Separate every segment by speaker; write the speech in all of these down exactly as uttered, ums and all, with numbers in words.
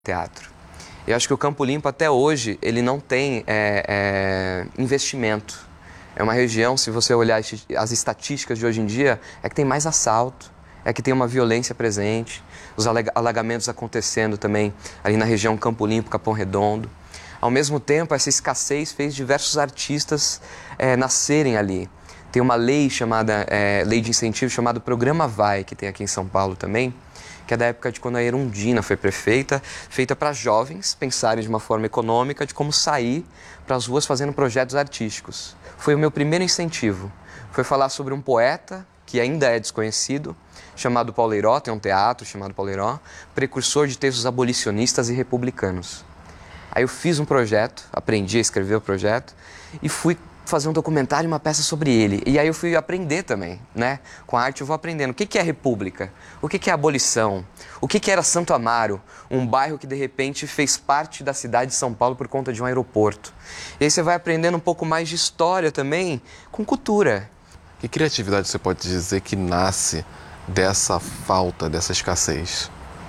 Speaker 1: teatro. Eu acho que o Campo Limpo, até hoje, ele não tem é, é, investimento. É uma região, se você olhar as estatísticas de hoje em dia, é que tem mais assalto, é que tem uma violência presente, os alagamentos acontecendo também ali na região Campo Limpo, Capão Redondo. Ao mesmo tempo, essa escassez fez diversos artistas é, nascerem ali. Tem uma lei chamada, é, lei de incentivo chamada Programa Vai, que tem aqui em São Paulo também, que é da época de quando a Erundina foi prefeita, feita para jovens pensarem de uma forma econômica de como sair para as ruas fazendo projetos artísticos. Foi o meu primeiro incentivo. Foi falar sobre um poeta que ainda é desconhecido, chamado Paulo Eiró, tem um teatro chamado Paulo Eiró, precursor de textos abolicionistas e republicanos. Aí eu fiz um projeto, aprendi a escrever o projeto e fui fazer um documentário e uma peça sobre ele. E aí eu fui aprender também, né? Com a arte eu vou aprendendo. O que que é república? O que que é abolição? O que que era Santo Amaro? Um bairro que de repente fez parte da cidade de São Paulo por conta de um aeroporto. E aí você vai aprendendo um pouco mais de história também, com cultura.
Speaker 2: Que criatividade você pode dizer que nasce dessa falta, dessa escassez?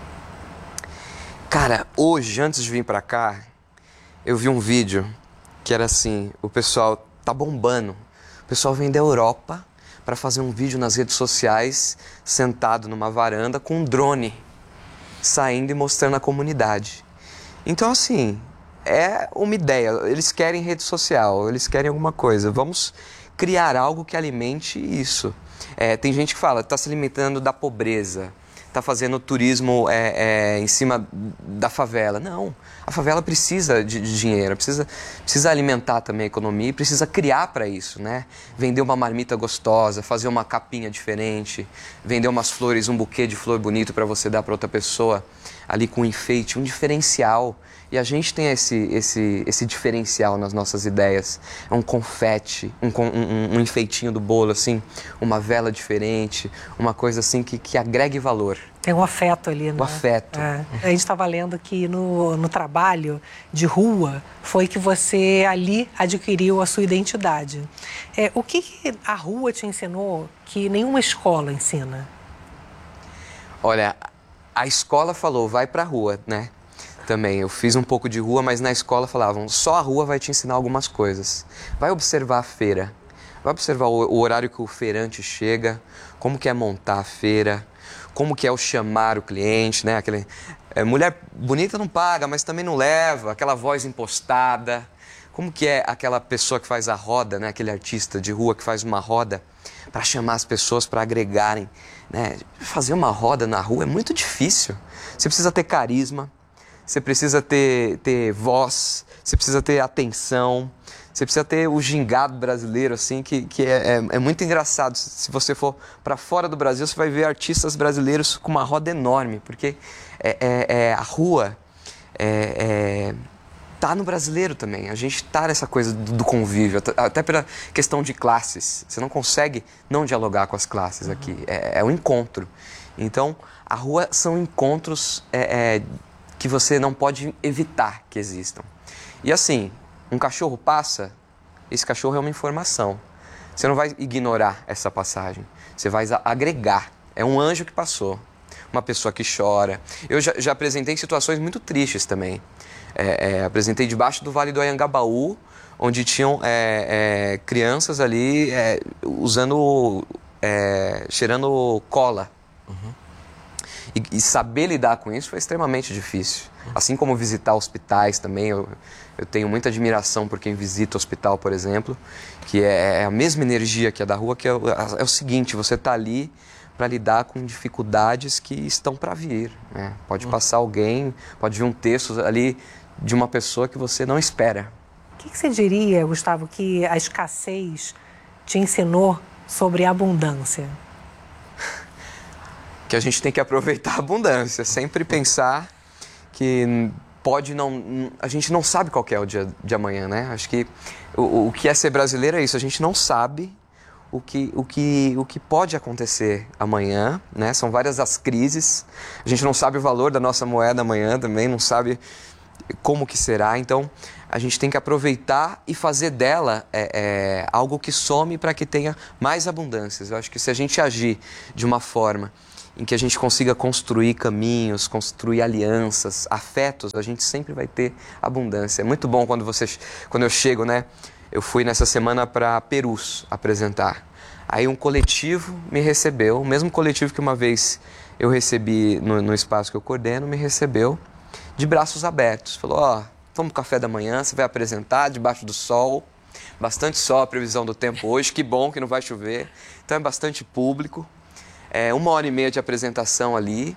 Speaker 1: Cara, hoje, antes de vir pra cá, eu vi um vídeo que era assim, o pessoal tá bombando. O pessoal vem da Europa para fazer um vídeo nas redes sociais, sentado numa varanda com um drone, saindo e mostrando a comunidade. Então, assim, é uma ideia. Eles querem rede social, eles querem alguma coisa. Vamos criar algo que alimente isso. É, tem gente que fala, está se alimentando da pobreza, está fazendo turismo é, é, em cima da favela. Não, a favela precisa de, de dinheiro, precisa, precisa alimentar também a economia e precisa criar para isso, né? Vender uma marmita gostosa, fazer uma capinha diferente, vender umas flores, um buquê de flor bonito para você dar para outra pessoa, ali com um enfeite, um diferencial. E a gente tem esse, esse, esse diferencial nas nossas ideias. É um confete, um, um, um enfeitinho do bolo, assim, uma vela diferente, uma coisa assim que, que agregue valor.
Speaker 3: Tem um afeto ali, né?
Speaker 1: O afeto.
Speaker 3: É. A gente estava lendo que no, no trabalho de rua foi que você ali adquiriu a sua identidade. É, o que, que a rua te ensinou que nenhuma escola ensina?
Speaker 1: Olha, a escola falou, vai pra rua, né? Também, eu fiz um pouco de rua, mas na escola falavam, só a rua vai te ensinar algumas coisas. Vai observar a feira, vai observar o, o horário que o feirante chega, como que é montar a feira, como que é o chamar o cliente, né? Aquele, é, mulher bonita não paga, mas também não leva, aquela voz impostada. Como que é aquela pessoa que faz a roda, né? Aquele artista de rua que faz uma roda para chamar as pessoas, para agregarem, né? Fazer uma roda na rua é muito difícil. Você precisa ter carisma. Você precisa ter, ter voz, você precisa ter atenção, você precisa ter o gingado brasileiro, assim, que, que é, é, é muito engraçado. Se você for para fora do Brasil, você vai ver artistas brasileiros com uma roda enorme, porque é, é, é, a rua é, é, tá no brasileiro também. A gente tá nessa coisa do, do convívio, até pela questão de classes. Você não consegue não dialogar com as classes aqui, é, é um encontro. Então, a rua são encontros... É, é, que você não pode evitar que existam. E assim, um cachorro passa, esse cachorro é uma informação. Você não vai ignorar essa passagem, você vai agregar. É um anjo que passou, uma pessoa que chora. Eu já, já apresentei situações muito tristes também. É, é, apresentei debaixo do Vale do Anhangabaú, onde tinham é, é, crianças ali é, usando, é, cheirando cola. Uhum. E, e saber lidar com isso foi extremamente difícil. Assim como visitar hospitais também, eu, eu tenho muita admiração por quem visita o hospital, por exemplo, que é, é a mesma energia que a da rua, que é, é o seguinte, você está ali para lidar com dificuldades que estão para vir, né? Pode passar alguém, pode vir um texto ali de uma pessoa que você não espera.
Speaker 3: O que, que você diria, Gustavo, que a escassez te ensinou sobre a abundância?
Speaker 1: Que a gente tem que aproveitar a abundância, sempre pensar que pode não... A gente não sabe qual que é o dia de amanhã, né? Acho que o, o que é ser brasileiro é isso, a gente não sabe o que, o que, o que pode acontecer amanhã, né? São várias as crises, a gente não sabe o valor da nossa moeda amanhã também, não sabe como que será, então a gente tem que aproveitar e fazer dela é, é, algo que some para que tenha mais abundâncias. Eu acho que se a gente agir de uma forma em que a gente consiga construir caminhos, construir alianças, afetos, a gente sempre vai ter abundância. É muito bom quando, você, quando eu chego, né? Eu fui nessa semana para Perus apresentar. Aí um coletivo me recebeu, o mesmo coletivo que uma vez eu recebi no, no espaço que eu coordeno, me recebeu de braços abertos. Falou, ó, oh, vamos pro café da manhã, você vai apresentar debaixo do sol, bastante sol, a previsão do tempo hoje, que bom que não vai chover, então é bastante público. É uma hora e meia de apresentação ali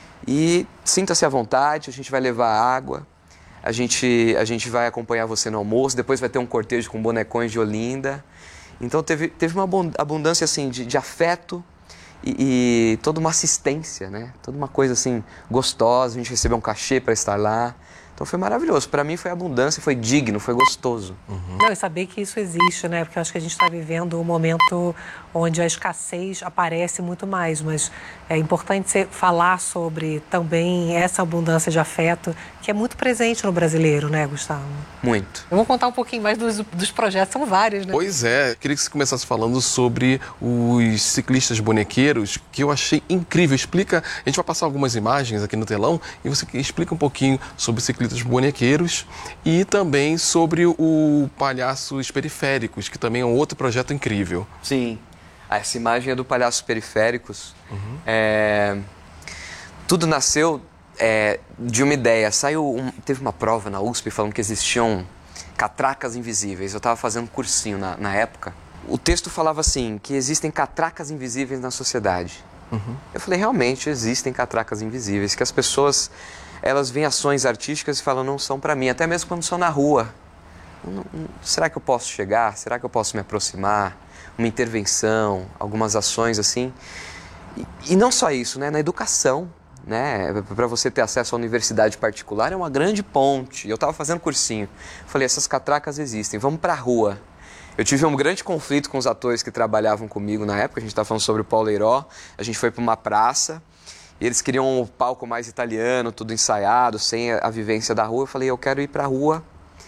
Speaker 1: e sinta-se à vontade, a gente vai levar água, a gente, a gente vai acompanhar você no almoço, depois vai ter um cortejo com bonecões de Olinda. Então teve, teve uma abundância assim, de, de afeto e, e toda uma assistência, né? Toda uma coisa assim gostosa, a gente recebeu um cachê para estar lá. Então foi maravilhoso. Para mim foi abundância, foi digno, foi gostoso.
Speaker 3: Uhum. Não, e saber que isso existe, né? Porque eu acho que a gente está vivendo um momento onde a escassez aparece muito mais, mas é importante você falar sobre também essa abundância de afeto que é muito presente no brasileiro, né, Gustavo?
Speaker 1: Muito.
Speaker 3: Eu vou contar um pouquinho mais dos, dos projetos, são vários, né?
Speaker 2: Pois é, queria que você começasse falando sobre os ciclistas bonequeiros, que eu achei incrível. Explica, a gente vai passar algumas imagens aqui no telão e você explica um pouquinho sobre os ciclistas bonequeiros e também sobre o Palhaços Periféricos, que também é um outro projeto incrível.
Speaker 1: Sim. Essa imagem é do Palhaços Periféricos.
Speaker 2: Uhum.
Speaker 1: É... Tudo nasceu é, de uma ideia. Saiu um... Teve uma prova na U S P falando que existiam catracas invisíveis. Eu estava fazendo cursinho na, na época. O texto falava assim, que existem catracas invisíveis na sociedade.
Speaker 2: Uhum.
Speaker 1: Eu falei, realmente existem catracas invisíveis, que as pessoas, elas veem ações artísticas e falam, não são para mim, até mesmo quando são na rua. Não, não, será que eu posso chegar? Será que eu posso me aproximar? Uma intervenção, algumas ações assim. E, e não só isso, né? Na educação, né? Para você ter acesso à universidade particular é uma grande ponte. Eu estava fazendo cursinho. Falei, essas catracas existem, vamos para a rua. Eu tive um grande conflito com os atores que trabalhavam comigo na época. A gente estava falando sobre o Paulo Heiró. A gente foi para uma praça e eles queriam um palco mais italiano, tudo ensaiado, sem a, a vivência da rua. Eu falei, eu quero ir para a rua.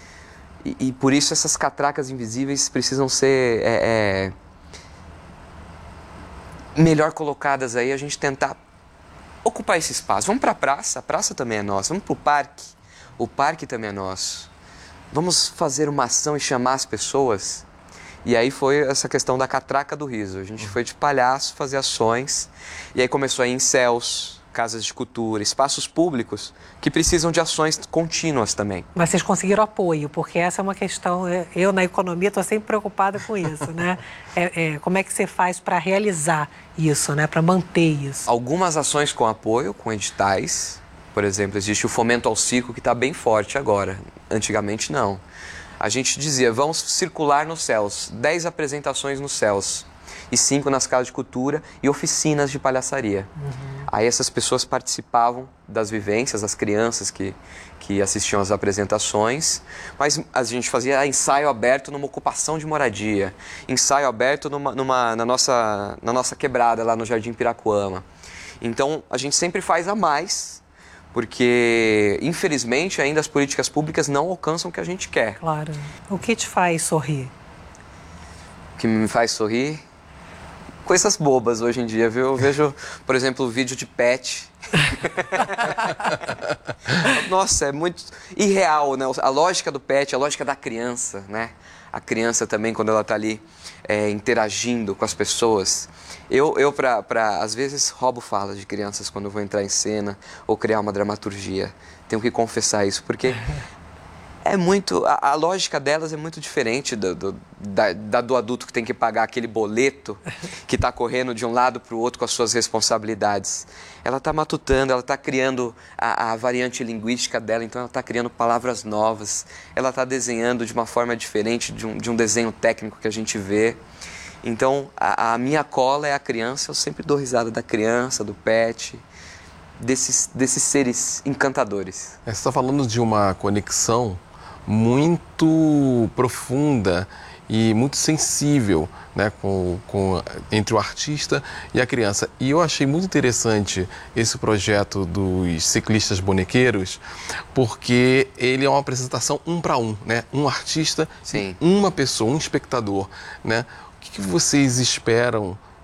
Speaker 1: E, e por isso essas catracas invisíveis precisam ser é, é, melhor colocadas aí, a gente tentar ocupar esse espaço. Vamos para a praça, a praça também é nossa. Vamos para o parque, o parque também é nosso. Vamos fazer uma ação e chamar as pessoas. E aí foi essa questão da catraca do riso. A gente foi de palhaço fazer ações. E aí começou a ir em céus, casas de cultura, espaços públicos que precisam de ações contínuas também.
Speaker 3: Mas vocês conseguiram apoio, porque essa é uma questão, eu na economia estou sempre preocupada com isso, né? É, é, como é que você faz para realizar isso, né? Para manter isso?
Speaker 1: Algumas ações com apoio, com editais. Por exemplo, existe o Fomento ao Circo que está bem forte agora. Antigamente não. A gente dizia, vamos circular nos céus, dez apresentações nos céus e cinco nas casas de cultura e oficinas de palhaçaria. Uhum. Aí essas pessoas participavam das vivências, as crianças que, que assistiam às apresentações, mas a gente fazia ensaio aberto numa ocupação de moradia, ensaio aberto numa, numa, na, nossa, na nossa quebrada lá no Jardim Piracuama. Então a gente sempre faz a mais, porque infelizmente ainda as políticas públicas não alcançam o que a gente quer.
Speaker 3: Claro. O que te faz sorrir?
Speaker 1: O que me faz sorrir? Coisas bobas hoje em dia, viu? Eu vejo, por exemplo, o vídeo de pet. Nossa, é muito irreal, né? A lógica do pet, a lógica da criança, né? A criança também, quando ela está ali é, interagindo com as pessoas. Eu, eu pra, pra, às vezes, roubo falas de crianças quando eu vou entrar em cena ou criar uma dramaturgia. Tenho que confessar isso, porque... É muito, a, a lógica delas é muito diferente do, do, da, da do adulto que tem que pagar aquele boleto que está correndo de um lado para o outro com as suas responsabilidades. Ela está matutando, ela está criando a, a variante linguística dela, então ela está criando palavras novas, ela está desenhando de uma forma diferente de um, de um desenho técnico que a gente vê. Então, a, a minha cola é a criança, eu sempre dou risada da criança, do pet, desses, desses seres encantadores.
Speaker 2: Você está falando de uma conexão muito profunda e muito sensível, né, com, com, entre o artista e a criança. E eu achei muito interessante esse projeto dos ciclistas bonequeiros, porque ele é uma apresentação um para um, né? Um artista,
Speaker 1: Sim.
Speaker 2: uma pessoa, um espectador, né? O que, que vocês esperam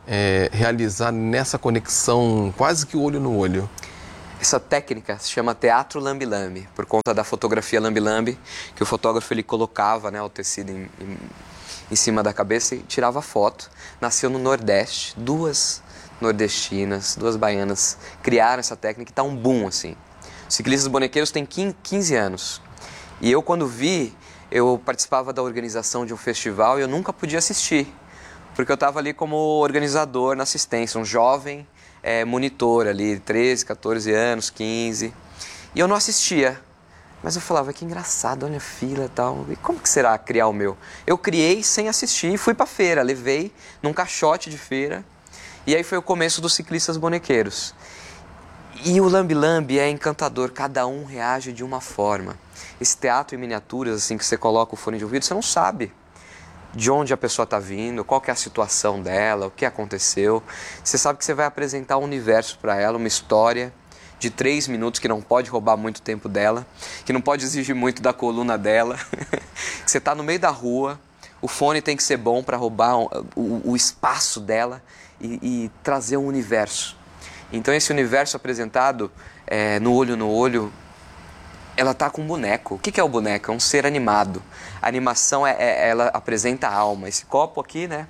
Speaker 2: é, realizar nessa conexão quase que olho no olho?
Speaker 1: Essa técnica se chama teatro lambe-lambe, por conta da fotografia lambe-lambe, que o fotógrafo ele colocava, né, o tecido em, em, em cima da cabeça e tirava foto. Nasceu no Nordeste, duas nordestinas, duas baianas criaram essa técnica e está um boom assim. Os ciclistas bonequeiros têm quinze anos e eu quando vi, eu participava da organização de um festival e eu nunca podia assistir, porque eu estava ali como organizador na assistência, um jovem É, monitor ali, treze, quatorze anos, quinze. E eu não assistia. Mas eu falava, que engraçado, olha a fila e tal. E como que será criar o meu? Eu criei sem assistir, fui pra feira, levei num caixote de feira. E aí foi o começo dos ciclistas bonequeiros. E o lambe-lambe é encantador, cada um reage de uma forma. Esse teatro em miniaturas, assim, que você coloca o fone de ouvido, você não sabe de onde a pessoa está vindo, qual que é a situação dela, o que aconteceu. Você sabe que você vai apresentar um universo para ela, uma história de três minutos que não pode roubar muito tempo dela, que não pode exigir muito da coluna dela. Você está no meio da rua, o fone tem que ser bom para roubar o, o, o espaço dela e, e trazer um universo. Então esse universo apresentado é, no olho no olho, ela tá com um boneco. O que que é o boneco? É um ser animado. A animação, é, é, ela apresenta a alma. Esse copo aqui, né?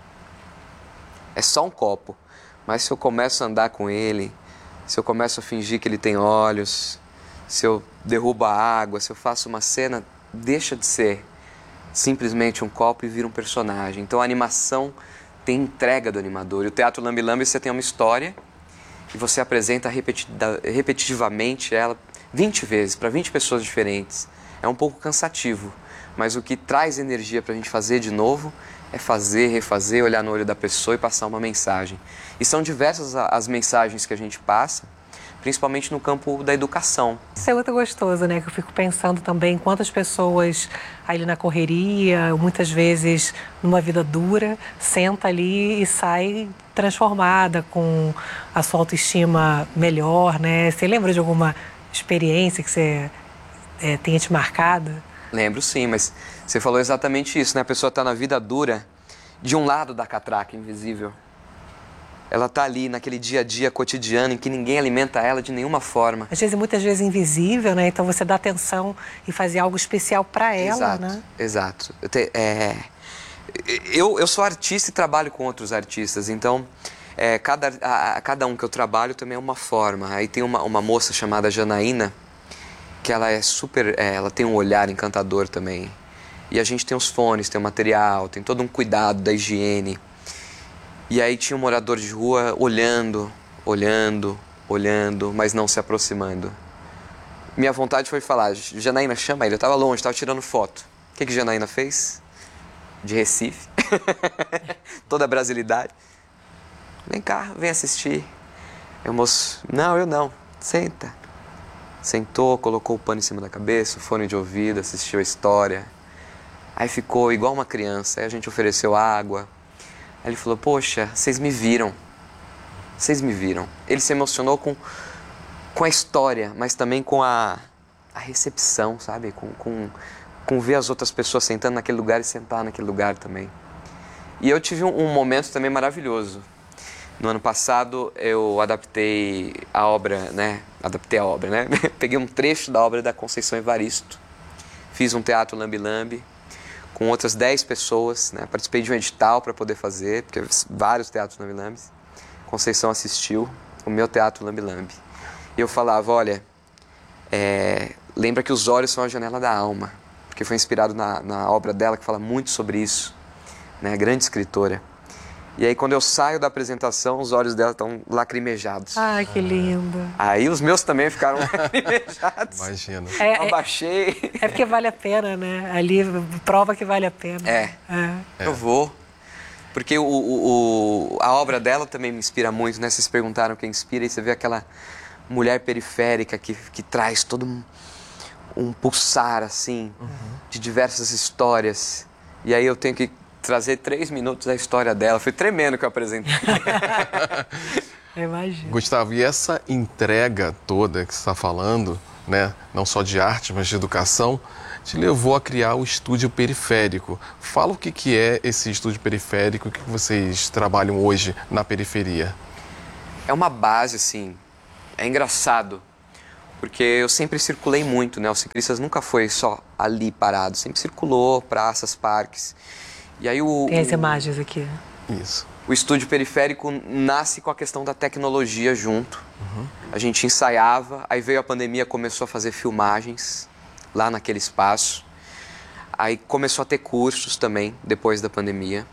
Speaker 1: É só um copo. Mas se eu começo a andar com ele, se eu começo a fingir que ele tem olhos, se eu derrubo a água, se eu faço uma cena, deixa de ser simplesmente um copo e vira um personagem. Então a animação tem entrega do animador. E o teatro lambe-lambe, você tem uma história e você apresenta repetida, repetitivamente ela vinte vezes, para vinte pessoas diferentes. É um pouco cansativo, mas o que traz energia para a gente fazer de novo é fazer, refazer, olhar no olho da pessoa e passar uma mensagem. E são diversas as mensagens que a gente passa, principalmente no campo da educação.
Speaker 3: Isso é muito gostoso, né? Que eu fico pensando também quantas pessoas ali na correria, muitas vezes numa vida dura, senta ali e sai transformada, com a sua autoestima melhor, né? Você lembra de alguma experiência que você é, tenha te marcado?
Speaker 1: Lembro sim, mas você falou exatamente isso, né? A pessoa está na vida dura, de um lado da catraca invisível. Ela está ali naquele dia a dia cotidiano em que ninguém alimenta ela de nenhuma forma.
Speaker 3: Às vezes, muitas vezes invisível, né? Então você dá atenção e fazer algo especial para ela,
Speaker 1: exato,
Speaker 3: né?
Speaker 1: Exato. Eu, te, é... eu, eu sou artista e trabalho com outros artistas, então é, cada, a, a cada um que eu trabalho também é uma forma. Aí tem uma, uma moça chamada Janaína, que ela é super, é, ela tem um olhar encantador também. E a gente tem os fones, tem o material, tem todo um cuidado da higiene. E aí tinha um morador de rua olhando, olhando, olhando, mas não se aproximando. Minha vontade foi falar, Janaína, chama ele. Eu estava longe, estava tirando foto. O que que Janaína fez? De Recife. Toda a brasilidade. Vem cá, vem assistir. Aí o moço, não, eu não. Senta. Sentou, colocou o pano em cima da cabeça, o fone de ouvido, assistiu a história. Aí ficou igual uma criança. Aí a gente ofereceu água. Aí ele falou, poxa, vocês me viram. Vocês me viram. Ele se emocionou com, com a história, mas também com a, a recepção, sabe? Com, com, com ver as outras pessoas sentando naquele lugar e sentar naquele lugar também. E eu tive um, um momento também maravilhoso. No ano passado eu adaptei a obra, né? Adaptei a obra, né? Peguei um trecho da obra da Conceição Evaristo. Fiz um teatro lambe-lambe com outras dez pessoas, né? Participei de um edital para poder fazer, porque vários teatros lambe-lambes. Conceição assistiu o meu teatro lambe-lambe. E eu falava, olha, é, lembra que os olhos são a janela da alma, porque foi inspirado na, na obra dela que fala muito sobre isso, né? Grande escritora. E aí quando eu saio da apresentação, os olhos dela estão lacrimejados.
Speaker 3: Ai, que lindo.
Speaker 1: Aí os meus também ficaram lacrimejados.
Speaker 2: Imagina.
Speaker 3: É,
Speaker 1: eu abaixei.
Speaker 3: É porque vale a pena, né? Ali prova que vale a pena.
Speaker 1: É,
Speaker 3: é.
Speaker 1: eu vou. Porque o, o, o, a obra dela também me inspira muito, né? Vocês perguntaram quem inspira e você vê aquela mulher periférica que, que traz todo um, um pulsar, assim, uhum. de diversas histórias. E aí eu tenho que trazer três minutos da história dela. Foi tremendo que eu apresentei.
Speaker 3: Eu imagino.
Speaker 2: Gustavo, e essa entrega toda que você está falando, né, não só de arte, mas de educação, te levou a criar o Estúdio Periférico. Fala o que, que é esse Estúdio Periférico, o que, que vocês trabalham hoje na periferia.
Speaker 1: É uma base, assim, é engraçado, porque eu sempre circulei muito, né? O Ciclistas nunca foi só ali parado, sempre circulou, praças, parques. E aí o...
Speaker 3: Tem as imagens aqui.
Speaker 2: Isso.
Speaker 1: O Estúdio Periférico nasce com a questão da tecnologia junto. Uhum. A gente ensaiava, aí veio a pandemia, começou a fazer filmagens lá naquele espaço. Aí começou a ter cursos também, depois da pandemia.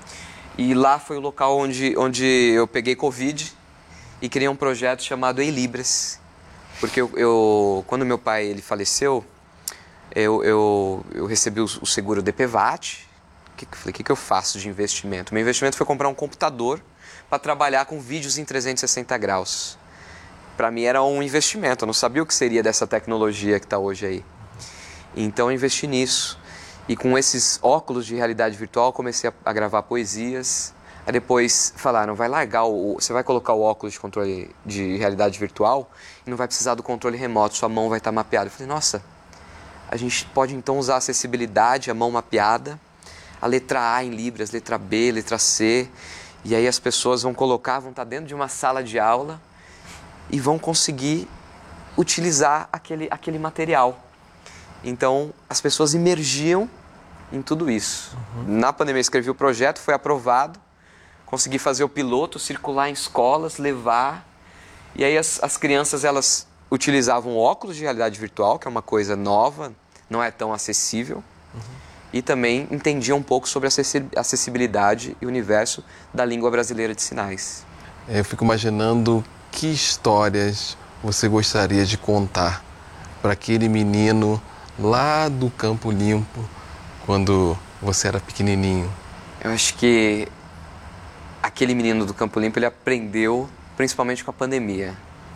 Speaker 1: E lá foi o local onde, onde eu peguei Covid e criei um projeto chamado Ei Libras. Porque eu, eu, quando meu pai ele faleceu, eu, eu, eu recebi o, o seguro D P V A T. Que, falei, o que, que eu faço de investimento? Meu investimento foi comprar um computador para trabalhar com vídeos em trezentos e sessenta graus. Para mim era um investimento, eu não sabia o que seria dessa tecnologia que está hoje aí. Então eu investi nisso. E com esses óculos de realidade virtual comecei a, a gravar poesias. Aí depois falaram, vai largar, o, você vai colocar o óculos de controle de realidade virtual e não vai precisar do controle remoto, sua mão vai estar mapeada. Eu falei, nossa, a gente pode então usar a acessibilidade, a mão mapeada, a letra A em Libras, letra B, letra C, e aí as pessoas vão colocar, vão estar dentro de uma sala de aula e vão conseguir utilizar aquele, aquele material. Então, as pessoas imergiam em tudo isso. Uhum. Na pandemia, eu escrevi o projeto, foi aprovado, consegui fazer o piloto, circular em escolas, levar, e aí as, as crianças, elas utilizavam óculos de realidade virtual, que é uma coisa nova, não é tão acessível, uhum. E também entendiam um pouco sobre a acessibilidade e o universo da língua brasileira de sinais.
Speaker 2: Eu fico imaginando que histórias você gostaria de contar para aquele menino lá do Campo Limpo, quando você era pequenininho.
Speaker 1: Eu acho que aquele menino do Campo Limpo, ele aprendeu principalmente com a pandemia.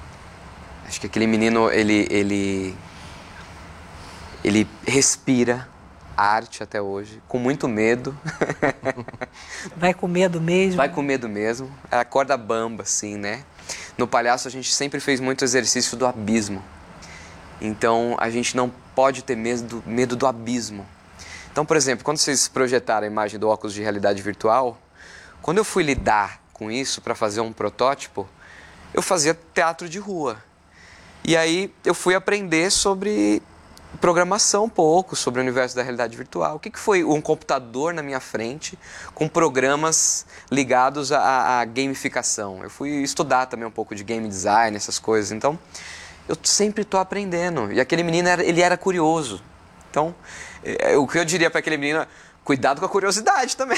Speaker 1: Acho que aquele menino, ele, ele, ele respira arte até hoje, com muito medo.
Speaker 3: Vai com medo mesmo?
Speaker 1: Vai com medo mesmo. É a corda bamba, assim, né? No Palhaço, a gente sempre fez muito exercício do abismo. Então, a gente não pode ter medo, medo do abismo. Então, por exemplo, quando vocês projetaram a imagem do óculos de realidade virtual, quando eu fui lidar com isso para fazer um protótipo, eu fazia teatro de rua. E aí, eu fui aprender sobre programação um pouco, sobre o universo da realidade virtual. O que, que foi um computador na minha frente com programas ligados à, à gamificação? Eu fui estudar também um pouco de game design, essas coisas. Então, eu sempre estou aprendendo. E aquele menino, era, ele era curioso. Então, é, o que eu diria para aquele menino, cuidado com a curiosidade também.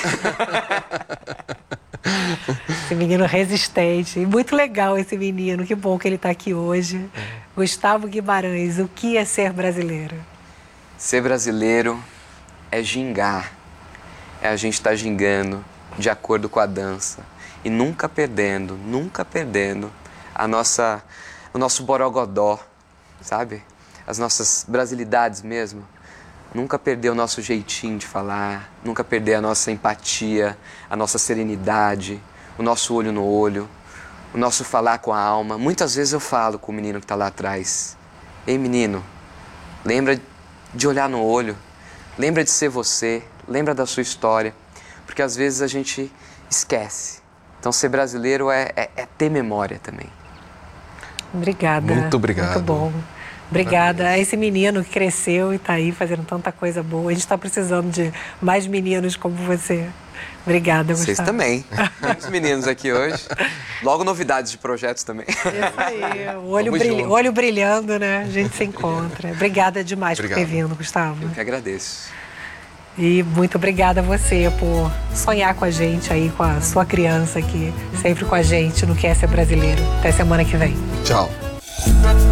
Speaker 3: Esse menino resistente. E muito legal esse menino. Que bom que ele está aqui hoje. É. Gustavo Guimarães, o que é ser brasileiro?
Speaker 1: Ser brasileiro é gingar. É a gente estar gingando de acordo com a dança. E nunca perdendo, nunca perdendo a nossa, o nosso borogodó, sabe? As nossas brasilidades mesmo. Nunca perder o nosso jeitinho de falar, nunca perder a nossa empatia, a nossa serenidade, o nosso olho no olho, o nosso falar com a alma. Muitas vezes eu falo com o menino que está lá atrás. Ei, menino, lembra de olhar no olho, lembra de ser você, lembra da sua história, porque às vezes a gente esquece. Então ser brasileiro é, é, é ter memória também.
Speaker 3: Obrigada.
Speaker 2: Muito obrigado.
Speaker 3: Muito bom. Obrigada a esse menino que cresceu e está aí fazendo tanta coisa boa. A gente está precisando de mais meninos como você. Obrigada, Gustavo.
Speaker 1: Vocês também. Muitos meninos aqui hoje. Logo novidades de projetos também.
Speaker 3: Isso aí. O olho, brilha, olho brilhando, né? A gente se encontra. Obrigada demais Obrigado. por ter vindo, Gustavo.
Speaker 1: Eu que agradeço.
Speaker 3: E muito obrigada a você por sonhar com a gente aí, com a sua criança aqui, sempre com a gente no Que é Ser Brasileiro. Até semana que vem.
Speaker 2: Tchau.